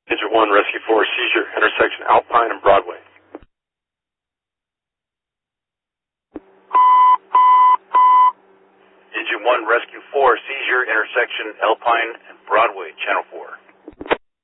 Agent 1, Rescue 4, seizure, intersection Alpine and Broadway. Agent 1, Rescue 4, seizure, intersection Alpine and Broadway, Channel 4.